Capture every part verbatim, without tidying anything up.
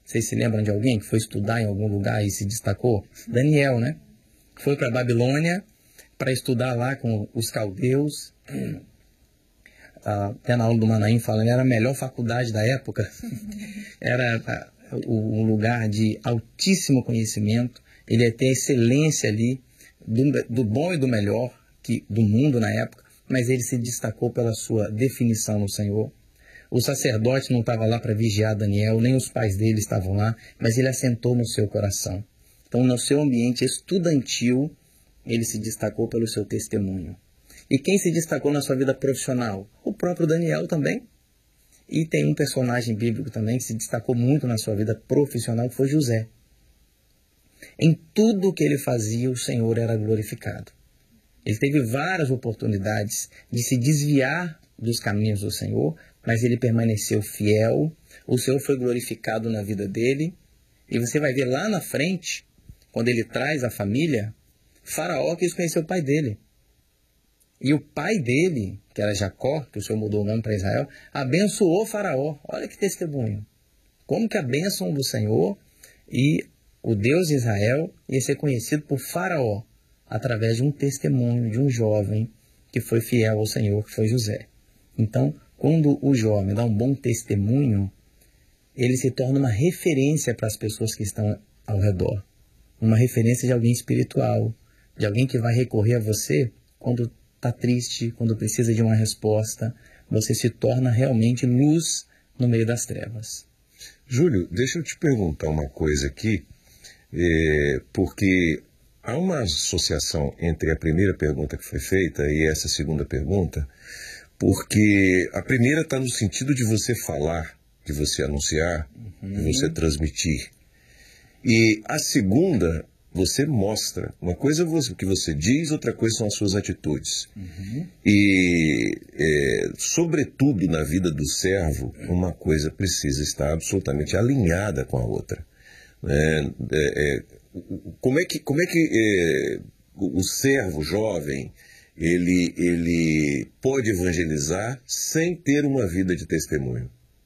Vocês se lembram de alguém que foi estudar em algum lugar e se destacou? Daniel, né? Foi para a Babilônia para estudar lá com os caldeus. Até na aula do Manaim falando, era a melhor faculdade da época. Era um lugar de altíssimo conhecimento. Ele ia ter a excelência ali do, do bom e do melhor que, do mundo na época, mas ele se destacou pela sua definição no Senhor. O sacerdote não estava lá para vigiar Daniel, nem os pais dele estavam lá, mas ele assentou no seu coração. Então, no seu ambiente estudantil, ele se destacou pelo seu testemunho. E quem se destacou na sua vida profissional? O próprio Daniel também. E tem um personagem bíblico também que se destacou muito na sua vida profissional, que foi José. Em tudo que ele fazia, o Senhor era glorificado. Ele teve várias oportunidades de se desviar dos caminhos do Senhor, mas ele permaneceu fiel, o Senhor foi glorificado na vida dele, e você vai ver lá na frente, quando ele traz a família, Faraó quis conhecer o pai dele. E o pai dele, que era Jacó, que o Senhor mudou o nome para Israel, abençoou Faraó. Olha que testemunho. Como que a bênção do Senhor e o Deus de Israel ia ser conhecido por Faraó, através de um testemunho de um jovem que foi fiel ao Senhor, que foi José. Então, quando o jovem dá um bom testemunho, ele se torna uma referência para as pessoas que estão ao redor. Uma referência de alguém espiritual, de alguém que vai recorrer a você quando está triste, quando precisa de uma resposta. Você se torna realmente luz no meio das trevas. Júlio, deixa eu te perguntar uma coisa aqui, é, porque há uma associação entre a primeira pergunta que foi feita e essa segunda pergunta, porque a primeira está no sentido de você falar, de você anunciar, uhum. de você transmitir. E a segunda, você mostra. Uma coisa é o que você diz, outra coisa são as suas atitudes. Uhum. E, é, sobretudo na vida do servo, uma coisa precisa estar absolutamente alinhada com a outra. É, é, é, como é que, como é que é, o, o servo jovem ele, ele pode evangelizar sem ter uma vida de testemunho?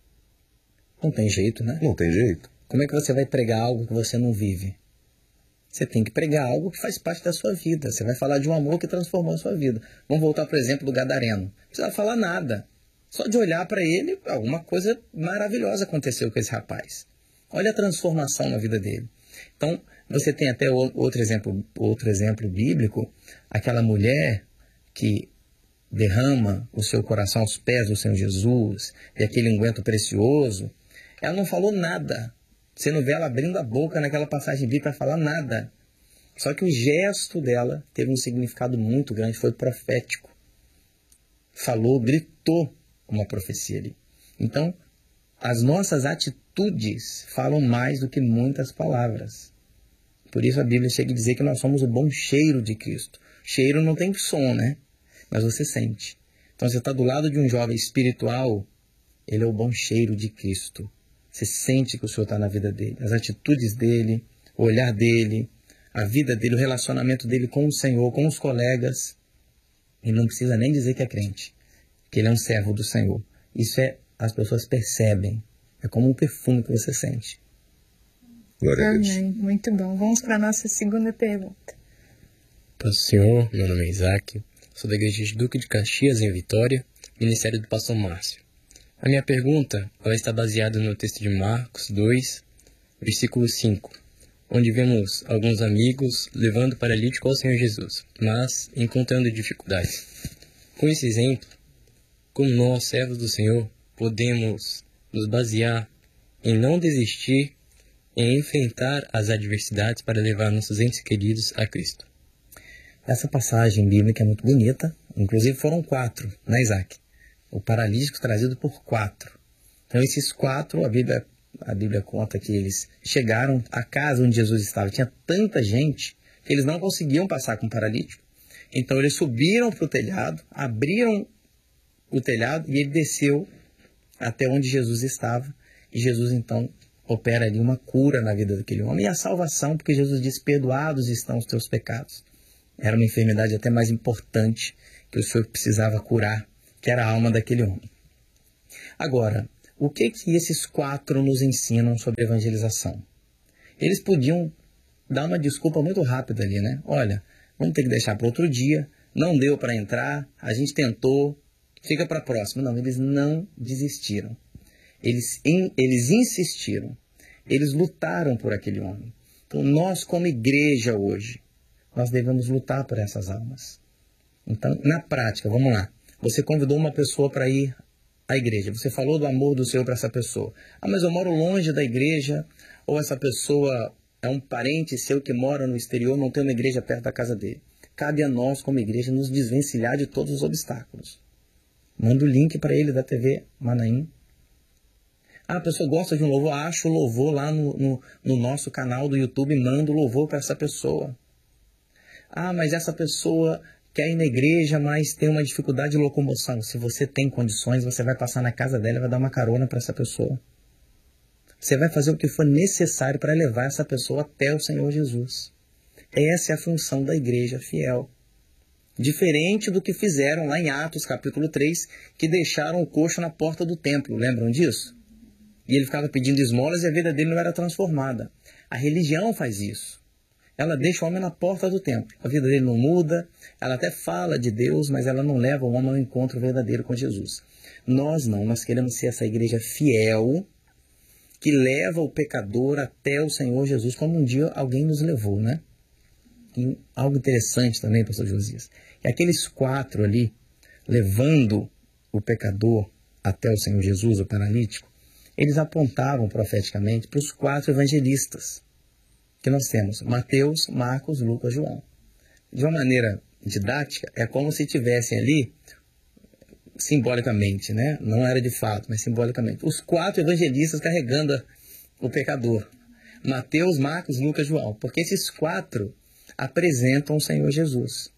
Não tem jeito, né? Não tem jeito. Como é que você vai pregar algo que você não vive? Você tem que pregar algo que faz parte da sua vida. Você vai falar de um amor que transformou a sua vida. Vamos voltar para o exemplo do gadareno. Não precisa falar nada. Só de olhar para ele, alguma coisa maravilhosa aconteceu com esse rapaz. Olha a transformação na vida dele. Então, você tem até outro exemplo, outro exemplo bíblico, aquela mulher que derrama o seu coração aos pés do Senhor Jesus, e aquele unguento precioso, ela não falou nada. Você não vê ela abrindo a boca naquela passagem bíblica para falar nada. Só que o gesto dela teve um significado muito grande, foi profético. Falou, gritou uma profecia ali. Então, as nossas atitudes falam mais do que muitas palavras. Por isso a Bíblia chega a dizer que nós somos o bom cheiro de Cristo. Cheiro não tem som, né? Mas você sente. Então você está do lado de um jovem espiritual, ele é o bom cheiro de Cristo. Você sente que o Senhor está na vida dele. As atitudes dele, o olhar dele, a vida dele, o relacionamento dele com o Senhor, com os colegas. Ele não precisa nem dizer que é crente, que ele é um servo do Senhor. Isso é, as pessoas percebem. É como um perfume que você sente. Glória a Deus. Amém. Muito bom. Vamos para a nossa segunda pergunta. Paz do Senhor, meu nome é Isaac, sou da Igreja de Duque de Caxias, em Vitória, Ministério do Pastor Márcio. A minha pergunta ela está baseada no texto de Marcos dois, versículo cinco, onde vemos alguns amigos levando o paralítico ao Senhor Jesus, mas encontrando dificuldades. Com esse exemplo, como nós, servos do Senhor, podemos nos basear em não desistir, em enfrentar as adversidades para levar nossos entes queridos a Cristo. Essa passagem bíblica é muito bonita, inclusive foram quatro, né, Isaac? O paralítico trazido por quatro. Então esses quatro, a Bíblia, a Bíblia conta que eles chegaram à casa onde Jesus estava. Tinha tanta gente que eles não conseguiam passar com o paralítico. Então eles subiram para o telhado, abriram o telhado e ele desceu até onde Jesus estava. E Jesus então opera ali uma cura na vida daquele homem. E a salvação, porque Jesus disse, perdoados estão os teus pecados. Era uma enfermidade até mais importante que o Senhor precisava curar, que era a alma daquele homem. Agora, O que que esses quatro nos ensinam sobre evangelização? Eles podiam dar uma desculpa muito rápida ali, né? Olha, vamos ter que deixar para outro dia, não deu para entrar, a gente tentou, fica para a próxima. Não, eles não desistiram. Eles, in, eles insistiram. Eles lutaram por aquele homem. Então, nós como igreja hoje, nós devemos lutar por essas almas. Então, na prática, vamos lá. Você convidou uma pessoa para ir à igreja. Você falou do amor do Senhor para essa pessoa. Ah, mas eu moro longe da igreja, ou essa pessoa é um parente seu que mora no exterior, não tem uma igreja perto da casa dele. Cabe a nós, como igreja, nos desvencilhar de todos os obstáculos. Manda o link para ele da T V Manaim. Ah, a pessoa gosta de um louvor, acha o louvor lá no, no, no nosso canal do YouTube, manda o louvor para essa pessoa. Ah, mas essa pessoa quer ir na igreja, mas tem uma dificuldade de locomoção. Se você tem condições, você vai passar na casa dela e vai dar uma carona para essa pessoa. Você vai fazer o que for necessário para levar essa pessoa até o Senhor Jesus. Essa é a função da igreja fiel. Diferente do que fizeram lá em Atos capítulo três, que deixaram o coxo na porta do templo. Lembram disso? E ele ficava pedindo esmolas e a vida dele não era transformada. A religião faz isso. Ela deixa o homem na porta do templo. A vida dele não muda, ela até fala de Deus, mas ela não leva o homem ao encontro verdadeiro com Jesus. Nós não, nós queremos ser essa igreja fiel, que leva o pecador até o Senhor Jesus, como um dia alguém nos levou, né? E algo interessante também, pastor Josias, é aqueles quatro ali, levando o pecador até o Senhor Jesus, o paralítico, eles apontavam profeticamente para os quatro evangelistas que nós temos: Mateus, Marcos, Lucas, João. De uma maneira didática, é como se tivessem ali, simbolicamente, né? Não era de fato, mas simbolicamente, os quatro evangelistas carregando o pecador: Mateus, Marcos, Lucas, João. Porque esses quatro apresentam o Senhor Jesus.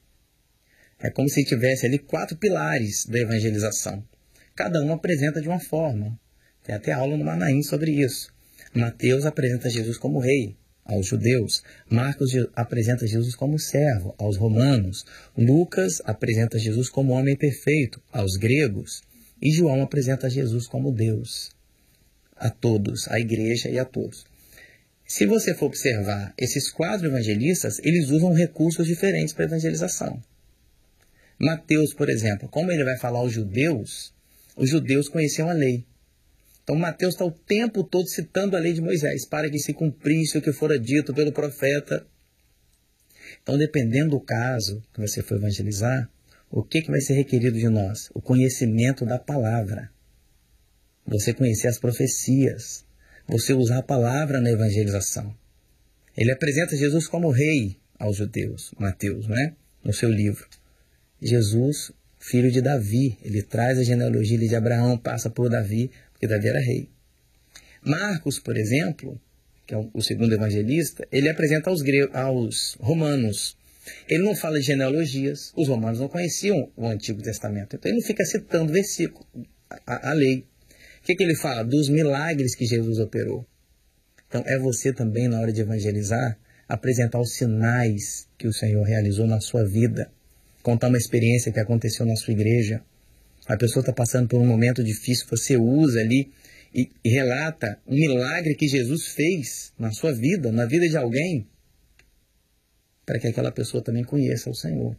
É como se tivesse ali quatro pilares da evangelização. Cada um apresenta de uma forma. Tem até aula no Manaim sobre isso. Mateus apresenta Jesus como rei aos judeus. Marcos apresenta Jesus como servo aos romanos. Lucas apresenta Jesus como homem perfeito aos gregos. E João apresenta Jesus como Deus a todos, à igreja e a todos. Se você for observar esses quatro evangelistas, eles usam recursos diferentes para a evangelização. Mateus, por exemplo, como ele vai falar aos judeus, os judeus conheciam a lei. Então Mateus está o tempo todo citando a lei de Moisés, para que se cumprisse o que fora dito pelo profeta. Então, dependendo do caso que você for evangelizar, o que, que vai ser requerido de nós? O conhecimento da palavra. Você conhecer as profecias. Você usar a palavra na evangelização. Ele apresenta Jesus como rei aos judeus, Mateus, né? No seu livro. Jesus, filho de Davi, ele traz a genealogia de Abraão, passa por Davi, porque Davi era rei. Marcos, por exemplo, que é o segundo evangelista, ele apresenta aos, gregos, aos romanos. Ele não fala de genealogias, os romanos não conheciam o Antigo Testamento, então ele não fica citando versículo, a, a lei. O que, que ele fala? Dos milagres que Jesus operou. Então, é você também, na hora de evangelizar, apresentar os sinais que o Senhor realizou na sua vida. Contar uma experiência que aconteceu na sua igreja. A pessoa está passando por um momento difícil, você usa ali e, e relata um milagre que Jesus fez na sua vida, na vida de alguém, para que aquela pessoa também conheça o Senhor.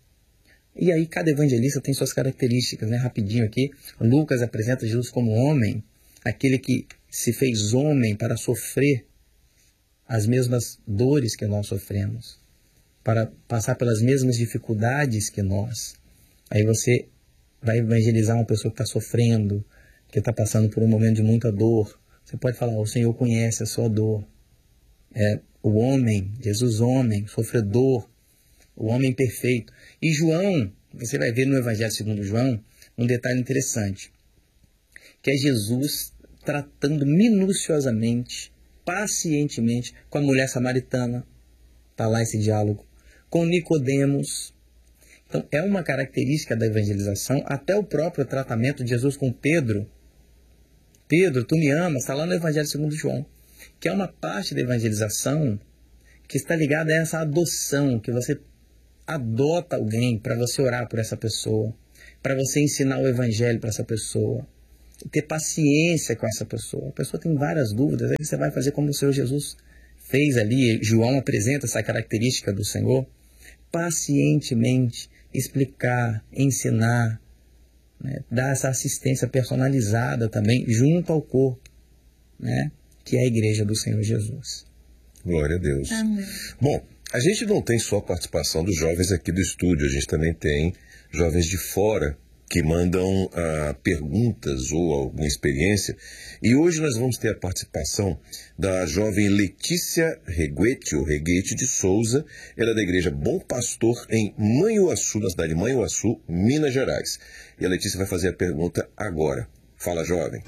E aí cada evangelista tem suas características, né? Rapidinho aqui, Lucas apresenta Jesus como homem, aquele que se fez homem para sofrer as mesmas dores que nós sofremos, para passar pelas mesmas dificuldades que nós. Aí você vai evangelizar uma pessoa que está sofrendo, que está passando por um momento de muita dor. Você pode falar: o Senhor conhece a sua dor. É, o homem, Jesus homem, sofredor, o homem perfeito. E João, você vai ver no Evangelho segundo João, um detalhe interessante, que é Jesus tratando minuciosamente, pacientemente, com a mulher samaritana. Está lá esse diálogo. Com Nicodemos. Então, é uma característica da evangelização, até o próprio tratamento de Jesus com Pedro. Pedro, tu me amas, está lá no Evangelho segundo João, que é uma parte da evangelização que está ligada a essa adoção, que você adota alguém para você orar por essa pessoa, para você ensinar o evangelho para essa pessoa. ter paciência com essa pessoa. A pessoa tem várias dúvidas, aí você vai fazer como o Senhor Jesus fez ali. João apresenta essa característica do Senhor. Pacientemente explicar, ensinar, né? Dar essa assistência personalizada também junto ao corpo, né? Que é a igreja do Senhor Jesus. Glória a Deus. Amém. Bom, a gente não tem só a participação dos jovens aqui do estúdio, a gente também tem jovens de fora que mandam ah, perguntas ou alguma experiência. E hoje nós vamos ter a participação da jovem Letícia Reguete, ou Reguete de Souza. Ela é da Igreja Bom Pastor em Manhuaçu, na cidade de Manhuaçu, Minas Gerais. E a Letícia vai fazer a pergunta agora. Fala, jovem.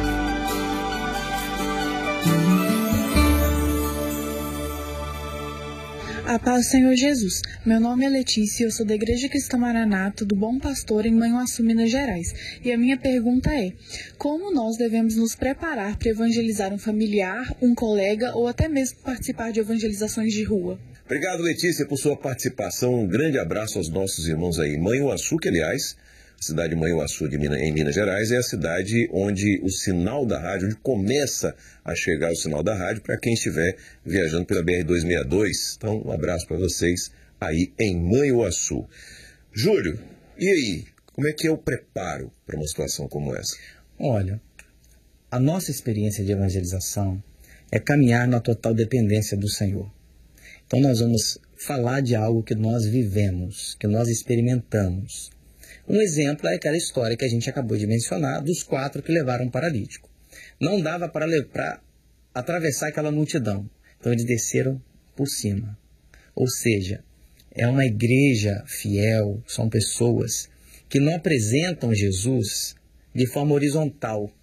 A paz do Senhor Jesus. Meu nome é Letícia e eu sou da Igreja Cristã Maranata do Bom Pastor em Manhuaçu, Minas Gerais. E a minha pergunta é: como nós devemos nos preparar para evangelizar um familiar, um colega ou até mesmo participar de evangelizações de rua? Obrigado, Letícia, por sua participação. Um grande abraço aos nossos irmãos aí. Manhuaçu, que aliás, a cidade de Manhuaçu de Minas, em Minas Gerais, é a cidade onde o sinal da rádio, onde começa a chegar o sinal da rádio para quem estiver viajando pela B R duzentos e sessenta e dois. Então, um abraço para vocês aí em Manhuaçu. Júlio, e aí? Como é que é o preparo para uma situação como essa? Olha, a nossa experiência de evangelização é caminhar na total dependência do Senhor. Então nós vamos falar de algo que nós vivemos, que nós experimentamos. Um exemplo é aquela história que a gente acabou de mencionar dos quatro que levaram um paralítico. Não dava para, para atravessar aquela multidão, então eles desceram por cima. Ou seja, é uma igreja fiel, são pessoas que não apresentam Jesus de forma horizontal.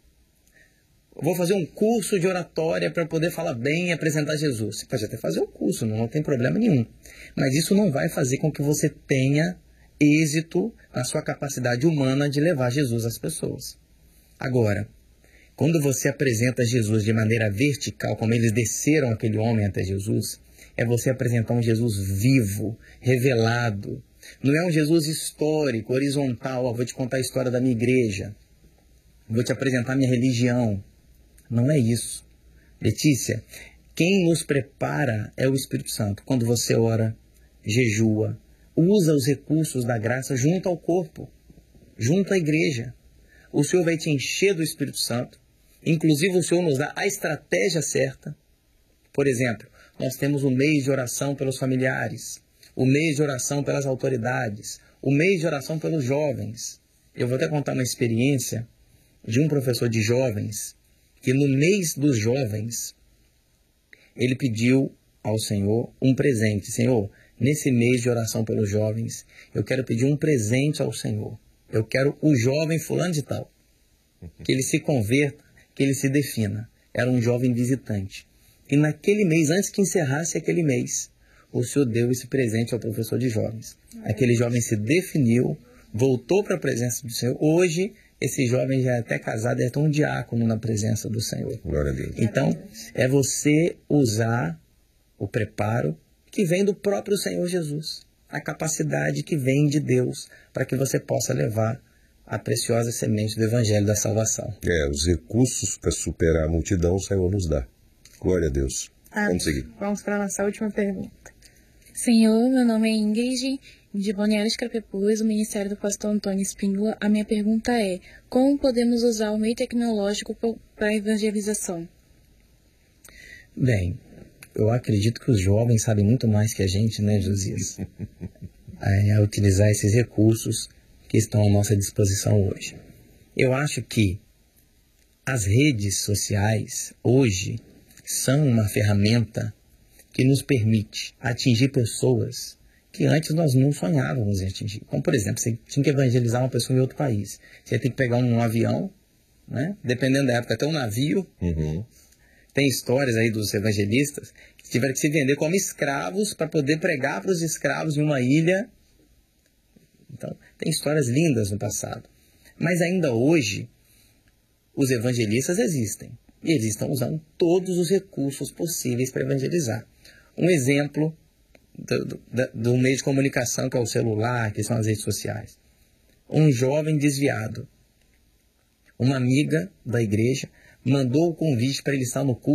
Eu vou fazer um curso de oratória para poder falar bem e apresentar Jesus. Você pode até fazer o curso, não, não tem problema nenhum. Mas isso não vai fazer com que você tenha êxito na sua capacidade humana de levar Jesus às pessoas. Agora, quando você apresenta Jesus de maneira vertical, como eles desceram aquele homem até Jesus, é você apresentar um Jesus vivo, revelado. Não é um Jesus histórico, horizontal. Oh, vou te contar a história da minha igreja. Vou te apresentar minha religião. Não é isso. Letícia, quem nos prepara é o Espírito Santo. Quando você ora, jejua, usa os recursos da graça junto ao corpo, junto à igreja. O Senhor vai te encher do Espírito Santo. Inclusive, o Senhor nos dá a estratégia certa. Por exemplo, nós temos o mês de oração pelos familiares, o mês de oração pelas autoridades, o mês de oração pelos jovens. Eu vou até contar uma experiência de um professor de jovens, que no mês dos jovens, ele pediu ao Senhor um presente. Senhor, nesse mês de oração pelos jovens, eu quero pedir um presente ao Senhor. Eu quero o jovem fulano de tal. Que ele se converta, que ele se defina. Era um jovem visitante. E naquele mês, antes que encerrasse aquele mês, o Senhor deu esse presente ao professor de jovens. Aquele jovem se definiu, voltou para a presença do Senhor. Hoje, esse jovem já é até casado, é até um diácono na presença do Senhor. Glória a Deus. Então, é você usar o preparo que vem do próprio Senhor Jesus. A capacidade que vem de Deus para que você possa levar a preciosa semente do Evangelho da Salvação. É, os recursos para superar a multidão o Senhor nos dá. Glória a Deus. Ah, Vamos seguir. Vamos para a nossa última pergunta. Senhor, meu nome é Ingrid, de Balneário de Carapebus, do Ministério do Pastor Antônio Espíndola. A minha pergunta é: como podemos usar o meio tecnológico para a evangelização? Bem, eu acredito que os jovens sabem muito mais que a gente, né, Josias? É, a utilizar esses recursos que estão à nossa disposição hoje. Eu acho que as redes sociais, hoje, são uma ferramenta que nos permite atingir pessoas que antes nós não sonhávamos em atingir. Como, por exemplo, você tinha que evangelizar uma pessoa em outro país. Você tem que pegar um avião, né? Dependendo da época, até um navio. Uhum. Tem histórias aí dos evangelistas que tiveram que se vender como escravos para poder pregar para os escravos em uma ilha. Então, tem histórias lindas no passado. Mas ainda hoje, os evangelistas existem. E eles estão usando todos os recursos possíveis para evangelizar. Um exemplo do, do, do meio de comunicação, que é o celular, que são as redes sociais. Um jovem desviado uma amiga da igreja mandou o convite para ele estar no culto